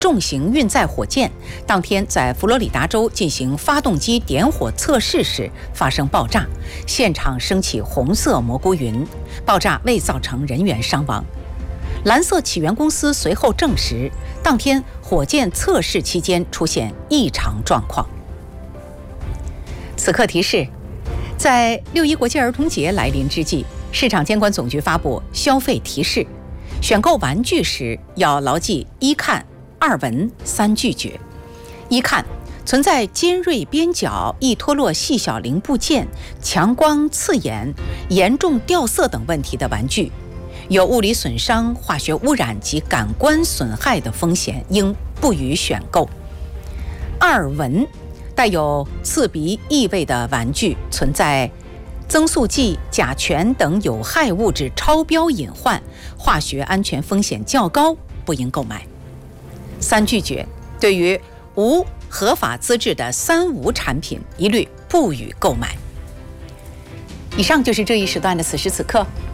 重型运载火箭当天在佛罗里达州进行发动机点火测试时发生爆炸，现场升起红色蘑菇云，爆炸未造成人员伤亡。蓝色起源公司随后证实，当天火箭测试期间出现异常状况。此刻提示，在6·1国际儿童节来临之际，市场监管总局发布消费提示，选购玩具时要牢记一看、二闻、三拒绝。一看，存在尖锐边角、易脱落细小零部件、强光刺眼、严重掉色等问题的玩具，有物理损伤、化学污染及感官损害的风险，应不予选购。二闻，带有刺鼻异味的玩具，存在增速剂、甲醛等有害物质超标隐患，化学安全风险较高，不应购买。三拒绝，对于无合法资质的三无产品，一律不予购买。以上就是这一时段的此时此刻，